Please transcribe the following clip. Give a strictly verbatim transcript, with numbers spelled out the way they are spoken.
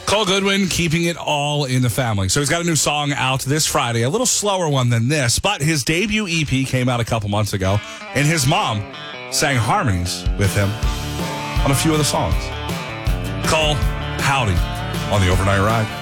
Cole Goodwin, keeping it all in the family. So he's got a new song out this Friday, a little slower one than this, but his debut E P came out a couple months ago, and his mom sang harmonies with him on a few of the songs. Cole, howdy on the Overnight Ride.